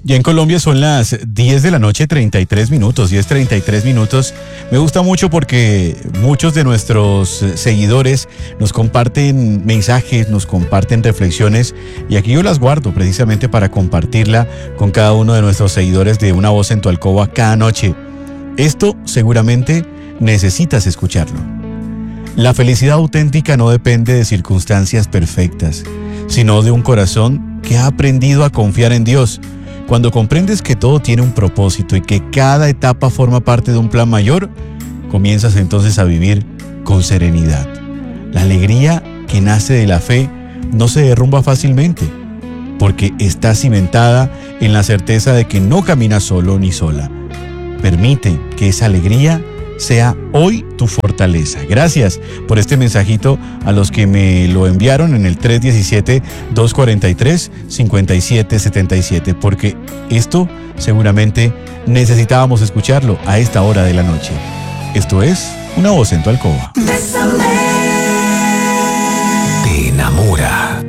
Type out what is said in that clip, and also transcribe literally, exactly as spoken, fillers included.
Ya en Colombia son las diez de la noche, treinta y tres minutos, diez treinta y tres minutos. Me gusta mucho porque muchos de nuestros seguidores nos comparten mensajes, nos comparten reflexiones y aquí yo las guardo precisamente para compartirla con cada uno de nuestros seguidores de Una Voz en tu Alcoba cada noche. Esto seguramente necesitas escucharlo. La felicidad auténtica no depende de circunstancias perfectas, sino de un corazón que ha aprendido a confiar en Dios. Cuando comprendes que todo tiene un propósito y que cada etapa forma parte de un plan mayor, comienzas entonces a vivir con serenidad. La alegría que nace de la fe no se derrumba fácilmente, porque está cimentada en la certeza de que no caminas solo ni sola. Permite que esa alegría sea hoy tu fortaleza. Gracias por este mensajito a los que me lo enviaron en el tres uno siete, dos cuatro tres, cinco siete siete siete, porque esto seguramente necesitábamos escucharlo a esta hora de la noche. Esto es Una Voz en tu Alcoba. Te enamora.